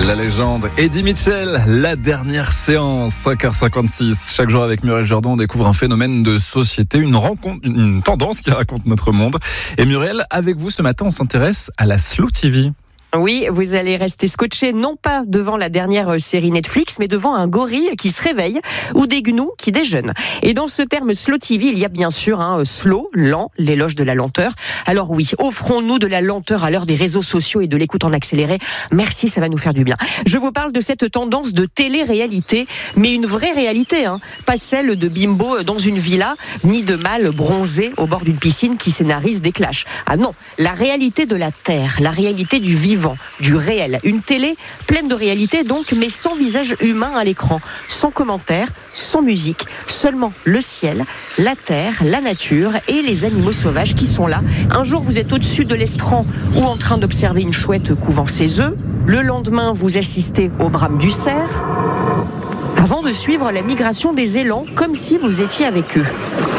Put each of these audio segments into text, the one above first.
La légende Eddie Mitchell, la dernière séance, 5h56. Chaque jour avec Muriel Jourdan, on découvre un phénomène de société, une rencontre, une tendance qui raconte notre monde. Et Muriel, avec vous ce matin, on s'intéresse à la Slow TV. Oui, vous allez rester scotché non pas devant la dernière série Netflix, mais devant un gorille qui se réveille ou des gnous qui déjeunent. Et dans ce terme Slow TV, il y a bien sûr slow, lent, l'éloge de la lenteur. Alors oui, offrons-nous de la lenteur à l'heure des réseaux sociaux et de l'écoute en accéléré. Merci, ça va nous faire du bien. Je vous parle de cette tendance de télé-réalité, mais une vraie réalité, pas celle de bimbo dans une villa, ni de mâle bronzé au bord d'une piscine qui scénarise des clashs. Ah non, la réalité de la terre, la réalité du vivant, du réel. Une télé pleine de réalité donc, mais sans visage humain à l'écran, sans commentaires, sans musique, seulement le ciel, la terre, la nature et les animaux sauvages qui sont là. Un jour vous êtes au-dessus de l'estran ou en train d'observer une chouette couvant ses œufs. Le lendemain vous assistez au brame du cerf, avant de suivre la migration des élans comme si vous étiez avec eux.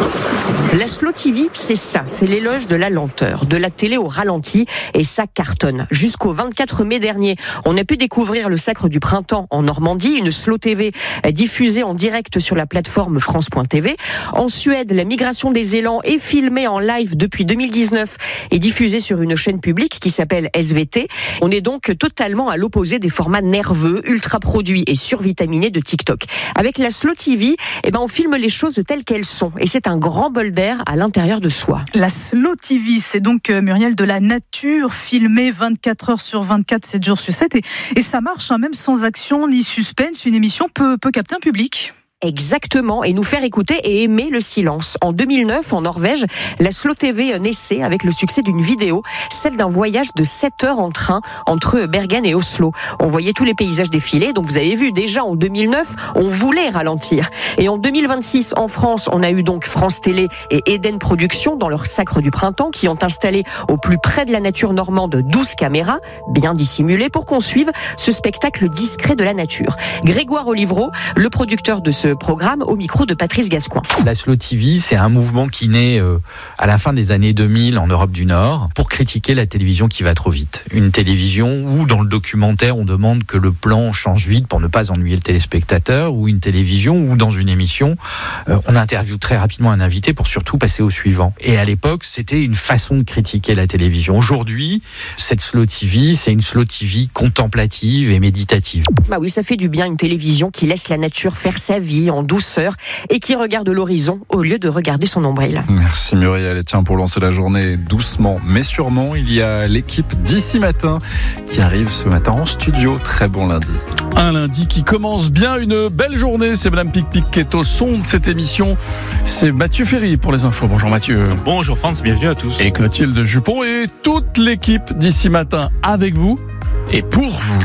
La Slow TV, c'est ça, c'est l'éloge de la lenteur, de la télé au ralenti, et ça cartonne. Jusqu'au 24 mai dernier, on a pu découvrir le Sacre du Printemps en Normandie, une Slow TV diffusée en direct sur la plateforme France.tv. En Suède, la migration des élans est filmée en live depuis 2019 et diffusée sur une chaîne publique qui s'appelle SVT. On est donc totalement à l'opposé des formats nerveux, ultra produits et survitaminés de TikTok. Avec la Slow TV, on filme les choses telles qu'elles sont, et c'est un grand bol d'air à l'intérieur de soi. La Slow TV, c'est donc, Muriel, de la nature filmée 24 heures sur 24, 7 jours sur 7, et ça marche, même sans action ni suspense. Une émission peut capter un public. Exactement, et nous faire écouter et aimer le silence. En 2009, en Norvège, la Slow TV naissait avec le succès d'une vidéo, celle d'un voyage de 7 heures en train entre Bergen et Oslo. On voyait tous les paysages défiler, donc vous avez vu, déjà en 2009, on voulait ralentir. Et en 2026, en France, on a eu donc France Télé et Eden Productions dans leur Sacre du Printemps, qui ont installé au plus près de la nature normande 12 caméras, bien dissimulées, pour qu'on suive ce spectacle discret de la nature. Grégoire Olivreau, le producteur de ce programme, au micro de Patrice Gascoin. La Slow TV, c'est un mouvement qui naît à la fin des années 2000 en Europe du Nord pour critiquer la télévision qui va trop vite. Une télévision où, dans le documentaire, on demande que le plan change vite pour ne pas ennuyer le téléspectateur, ou une télévision où, dans une émission, on interviewe très rapidement un invité pour surtout passer au suivant. Et à l'époque, c'était une façon de critiquer la télévision. Aujourd'hui, cette Slow TV, c'est une Slow TV contemplative et méditative. Bah oui, ça fait du bien, une télévision qui laisse la nature faire sa vie en douceur et qui regarde l'horizon au lieu de regarder son nombril. Merci Muriel. Et tiens, pour lancer la journée doucement mais sûrement, il y a l'équipe d'Ici Matin qui arrive ce matin en studio. Très bon lundi. Un lundi qui commence bien, une belle journée. C'est Madame Pic-Pic qui est au son de cette émission. C'est Mathieu Ferry pour les infos. Bonjour Mathieu. Bonjour France, bienvenue à tous. Et Clotilde Jupon et toute l'équipe d'Ici Matin avec vous et pour vous.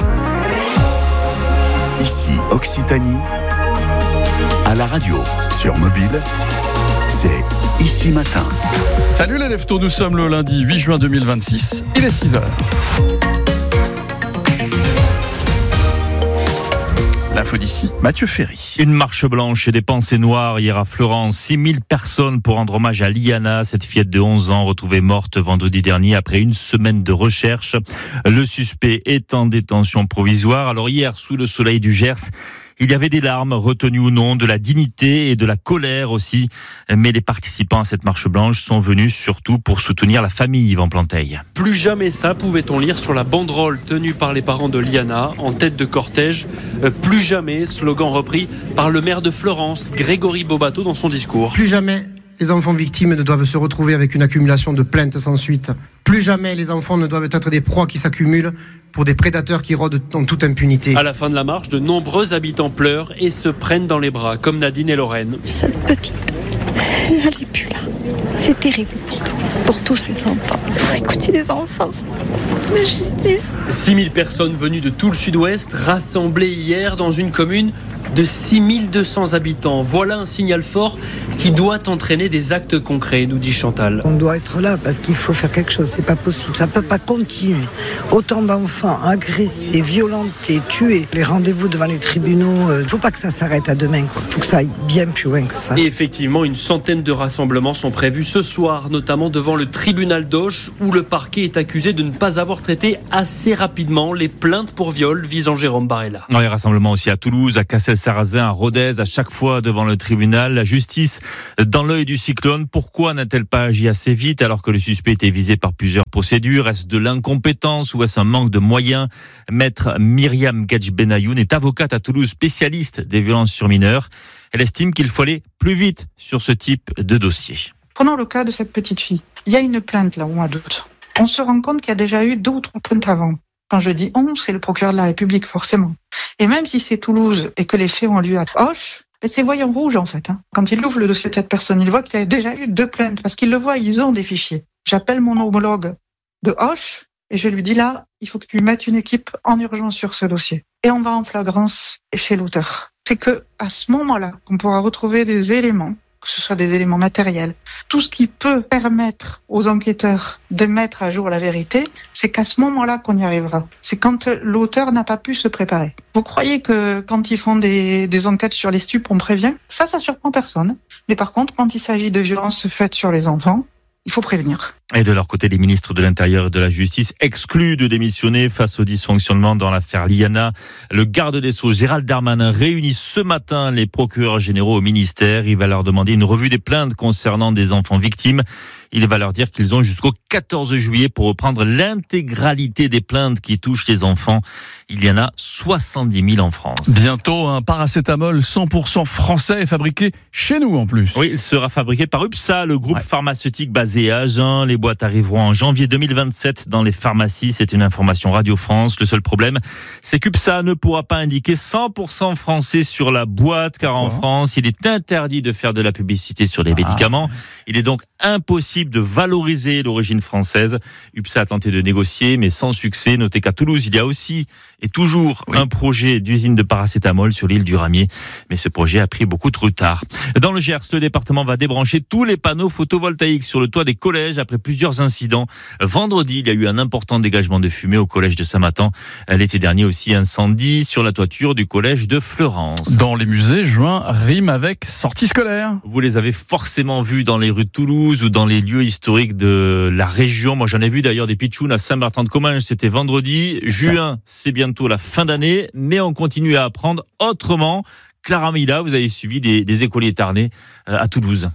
Ici Occitanie, à la radio, sur mobile, c'est Ici Matin. Salut les leftos, nous sommes le lundi 8 juin 2026, il est 6h. L'info d'ici, Mathieu Ferry. Une marche blanche et des pensées noires hier à Florence. 6000 personnes pour rendre hommage à Liana, cette fillette de 11 ans retrouvée morte vendredi dernier après une semaine de recherche. Le suspect est en détention provisoire. Alors hier, sous le soleil du Gers, il y avait des larmes, retenues ou non, de la dignité et de la colère aussi. Mais les participants à cette marche blanche sont venus surtout pour soutenir la famille Yvan Planteil. Plus jamais ça, pouvait-on lire sur la banderole tenue par les parents de Liana en tête de cortège. Plus jamais, slogan repris par le maire de Florence, Grégory Bobato, dans son discours. Plus jamais les enfants victimes ne doivent se retrouver avec une accumulation de plaintes sans suite. Plus jamais les enfants ne doivent être des proies qui s'accumulent pour des prédateurs qui rôdent en toute impunité. À la fin de la marche, de nombreux habitants pleurent et se prennent dans les bras, comme Nadine et Lorraine. Cette petite, elle n'est plus là. C'est terrible pour tous ces enfants. Il faut écouter les enfants. La justice. 6000 personnes venues de tout le sud-ouest, rassemblées hier dans une commune de 6200 habitants. Voilà un signal fort qui doit entraîner des actes concrets, nous dit Chantal. On doit être là parce qu'il faut faire quelque chose, c'est pas possible, ça peut pas continuer. Autant d'enfants agressés, violentés, tués, les rendez-vous devant les tribunaux, il faut pas que ça s'arrête à demain, quoi. Il faut que ça aille bien plus loin que ça. Et effectivement, une centaine de rassemblements sont prévus ce soir, notamment devant le tribunal d'Auch, où le parquet est accusé de ne pas avoir traité assez rapidement les plaintes pour viol visant Jérôme Barella. Les rassemblements aussi à Toulouse, à Cassel-Sarrazin, à Rodez, à chaque fois devant le tribunal. La justice dans l'œil du cyclone. Pourquoi n'a-t-elle pas agi assez vite alors que le suspect était visé par plusieurs procédures? Est-ce de l'incompétence ou est-ce un manque de moyens? Maître Myriam Gadj-Benayoun est avocate à Toulouse, spécialiste des violences sur mineurs. Elle estime qu'il faut aller plus vite sur ce type de dossier. Prenons le cas de cette petite fille. Il y a une plainte là au mois d'août. On se rend compte qu'il y a déjà eu 2 ou 3 plaintes avant. Quand je dis on, c'est le procureur de la République forcément. Et même si c'est Toulouse et que les faits ont lieu à Auch, c'est voyant rouge en fait. Quand il ouvre le dossier de cette personne, il voit qu'il y a déjà eu 2 plaintes parce qu'ils le voient, ils ont des fichiers. J'appelle mon homologue de Auch et je lui dis là, il faut que tu mettes une équipe en urgence sur ce dossier. Et on va en flagrance chez l'auteur. C'est que à ce moment-là qu'on pourra retrouver des éléments, que ce soit des éléments matériels, tout ce qui peut permettre aux enquêteurs de mettre à jour la vérité, c'est qu'à ce moment-là qu'on y arrivera. C'est quand l'auteur n'a pas pu se préparer. Vous croyez que quand ils font des enquêtes sur les stupes, on prévient? Ça surprend personne. Mais par contre, quand il s'agit de violences faites sur les enfants, il faut prévenir. Et de leur côté, les ministres de l'Intérieur et de la Justice excluent de démissionner face au dysfonctionnement dans l'affaire Liana. Le garde des Sceaux, Gérald Darmanin, réunit ce matin les procureurs généraux au ministère. Il va leur demander une revue des plaintes concernant des enfants victimes. Il va leur dire qu'ils ont jusqu'au 14 juillet pour reprendre l'intégralité des plaintes qui touchent les enfants. Il y en a 70 000 en France. Bientôt, un paracétamol 100% français fabriqué chez nous en plus. Oui, il sera fabriqué par UPSA, le groupe pharmaceutique basé à Agen. Les boîtes arriveront en janvier 2027 dans les pharmacies. C'est une information Radio France. Le seul problème, c'est qu'UPSA ne pourra pas indiquer 100% français sur la boîte, car en France, il est interdit de faire de la publicité sur les médicaments. Il est donc impossible de valoriser l'origine française. UPSA a tenté de négocier, mais sans succès. Notez qu'à Toulouse, il y a aussi et toujours un projet d'usine de paracétamol sur l'île du Ramier. Mais ce projet a pris beaucoup de retard. Dans le Gers, le département va débrancher tous les panneaux photovoltaïques sur le toit des collèges après plusieurs incidents. Vendredi, il y a eu un important dégagement de fumée au collège de Saint-Matan. L'été dernier aussi, incendie sur la toiture du collège de Fleurance. Dans les musées, juin rime avec sortie scolaire. Vous les avez forcément vus dans les rues de Toulouse ou dans les lieux historiques de la région. Moi, j'en ai vu d'ailleurs des pitchouns à Saint-Martin-de-Comminges. C'était vendredi. Juin, c'est bientôt la fin d'année, mais on continue à apprendre autrement. Clara Mila, vous avez suivi des écoliers tarnais à Toulouse.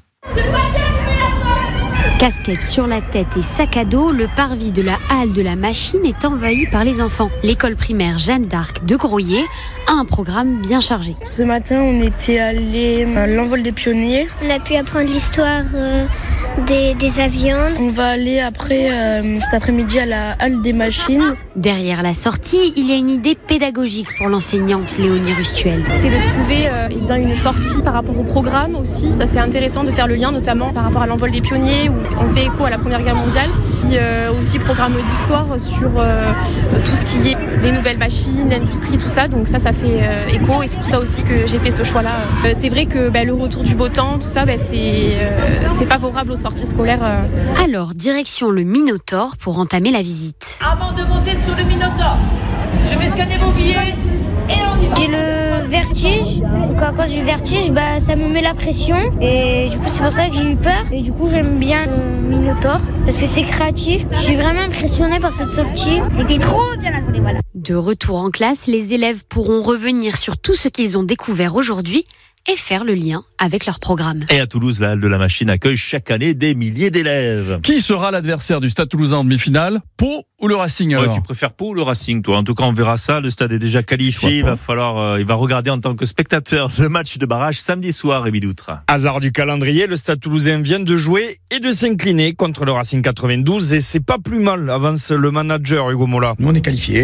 Casquette sur la tête et sac à dos, le parvis de la halle de la machine est envahi par les enfants. L'école primaire Jeanne d'Arc de Groyer a un programme bien chargé. Ce matin, on était allé à l'envol des pionniers. On a pu apprendre l'histoire des avions. On va aller après, cet après-midi, à la halle des machines. Derrière la sortie, il y a une idée pédagogique pour l'enseignante Léonie Rustuel. C'était de trouver une sortie par rapport au programme aussi. Ça, c'est intéressant de faire le lien, notamment par rapport à l'envol des pionniers, où on fait écho à la Première Guerre mondiale. Puis aussi programme d'histoire sur tout ce qui est les nouvelles machines, l'industrie, tout ça. Donc ça fait écho et c'est pour ça aussi que j'ai fait ce choix-là. C'est vrai que le retour du beau temps, tout ça, c'est favorable aux sorties scolaires. Alors, direction le Minotaure pour entamer la visite. Avant de monter sur le Minotaure, je vais scanner vos billets et on y va. J'ai le vertige. Donc à cause du vertige, ça me met la pression. Et du coup, c'est pour ça que j'ai eu peur. Et du coup, j'aime bien le Minotaure parce que c'est créatif. Je suis vraiment impressionnée par cette sortie. C'était trop bien la journée, voilà. De retour en classe, les élèves pourront revenir sur tout ce qu'ils ont découvert aujourd'hui et faire le lien avec leur programme. Et à Toulouse, la halle de la machine accueille chaque année des milliers d'élèves. Qui sera l'adversaire du Stade Toulousain en demi-finale? Pau ou le Racing alors? Tu préfères Pau ou le Racing, toi? En tout cas, on verra ça. Le stade est déjà qualifié. Il va regarder en tant que spectateur le match de barrage samedi soir, Rémi Doutre. Hasard du calendrier, le Stade Toulousain vient de jouer et de s'incliner contre le Racing 92 et c'est pas plus mal, avance le manager Hugo Mola. Nous on est qualifiés.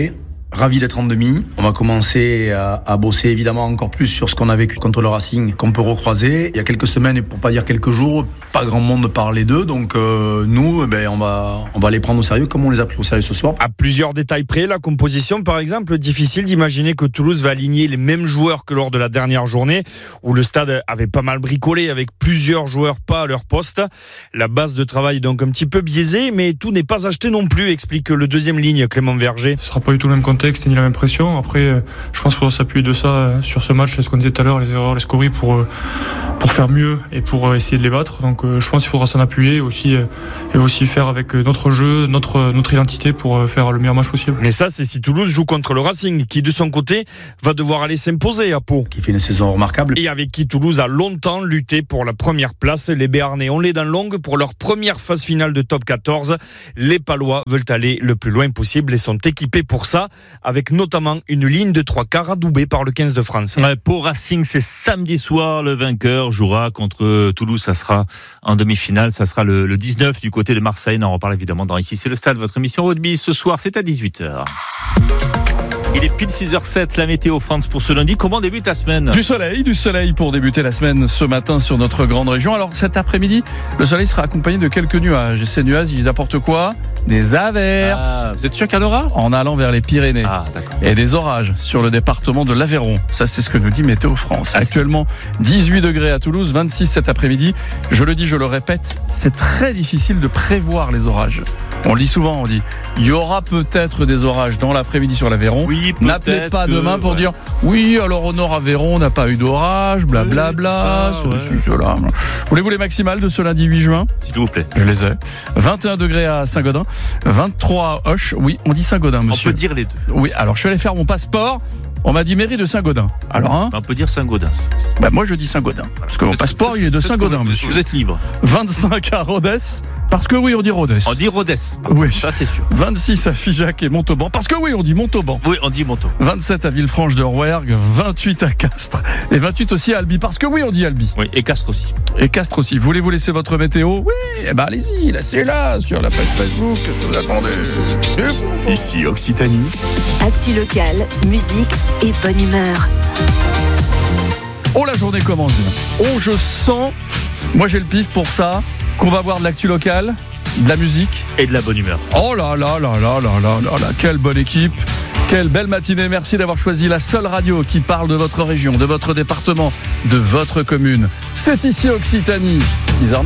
ravi d'être en demi. On va commencer à bosser évidemment encore plus sur ce qu'on a vécu contre le Racing, qu'on peut recroiser. Il y a quelques semaines, et pour pas dire quelques jours, pas grand monde parlait d'eux. Donc nous, on va les prendre au sérieux comme on les a pris au sérieux ce soir. À plusieurs détails près, la composition par exemple, difficile d'imaginer que Toulouse va aligner les mêmes joueurs que lors de la dernière journée où le stade avait pas mal bricolé avec plusieurs joueurs pas à leur poste. La base de travail est donc un petit peu biaisée, mais tout n'est pas acheté non plus, explique le deuxième ligne Clément Verger. Ce sera pas du tout le même contexte ni la même pression. Après, je pense qu'il faudra s'appuyer de ça sur ce match, c'est ce qu'on disait tout à l'heure, les erreurs, les scories pour faire mieux et pour essayer de les battre. Donc je pense qu'il faudra s'en appuyer et aussi faire avec notre jeu, notre identité pour faire le meilleur match possible. Mais ça, c'est si Toulouse joue contre le Racing, qui de son côté va devoir aller s'imposer à Pau. Qui fait une saison remarquable. Et avec qui Toulouse a longtemps lutté pour la première place. Les Béarnais ont les dents longues pour leur première phase finale de top 14. Les Palois veulent aller le plus loin possible et sont équipés pour ça, avec notamment une ligne de 3 quarts adoubée par le 15 de France. Pau Racing, c'est samedi soir. Le vainqueur jouera contre Toulouse. Ça sera en demi-finale. Ça sera le 19 du côté de Marseille. On en reparle évidemment dans Ici c'est le stade. Votre émission rugby ce soir, c'est à 18h. Il est pile 6h07, la météo France pour ce lundi. Comment débute la semaine ? Du soleil pour débuter la semaine ce matin sur notre grande région. Alors cet après-midi, le soleil sera accompagné de quelques nuages. Et ces nuages, ils apportent quoi ? Des averses. Vous êtes sûr qu'il y en aura ? En allant vers les Pyrénées. D'accord. Et des orages sur le département de l'Aveyron. Ça, c'est ce que nous dit Météo France. Actuellement, 18 degrés à Toulouse, 26 cet après-midi. Je le dis, je le répète, c'est très difficile de prévoir les orages. On le dit souvent, on dit, il y aura peut-être des orages dans l'après-midi sur l'Aveyron. Oui, n'appelez pas demain pour dire, oui, alors au Nord-Aveyron, on n'a pas eu d'orage, blablabla, cela. Voulez-vous les maximales de ce lundi 8 juin ? S'il vous plaît. Je les ai. 21 degrés à Saint-Gaudin, 23 à Auch. Oui, on dit Saint-Gaudin, monsieur. On peut dire les deux. Oui, alors je suis allé faire mon passeport. On m'a dit mairie de Saint-Gaudin. Alors, on peut dire Saint-Gaudin. Moi, je dis Saint-Gaudin. Parce que mon passeport, il est de Saint-Gaudin, monsieur. Vous êtes libre. 25 à Rodez. Parce que oui, on dit Rodez. On dit Rodez. Oui. Ça, c'est sûr. 26 à Figeac et Montauban. Parce que oui, on dit Montauban. Oui, on dit Montauban. 27 à Villefranche de Rouergue. 28 à Castres. Et 28 aussi à Albi. Parce que oui, on dit Albi. Oui, et Castres aussi. Et Castres aussi. Voulez-vous laisser votre météo ? Oui, allez-y, laissez-la sur la page Facebook. Qu'est-ce que vous attendez ? C'est fou. Ici Occitanie. Actu locale, musique et bonne humeur. Oh, la journée commence bien. Oh, je sens, moi j'ai le pif pour ça, qu'on va avoir de l'actu locale, de la musique. Et de la bonne humeur. Oh là là là là là là là là, quelle bonne équipe. Quelle belle matinée, merci d'avoir choisi la seule radio qui parle de votre région, de votre département, de votre commune. C'est ici Occitanie, 6h09.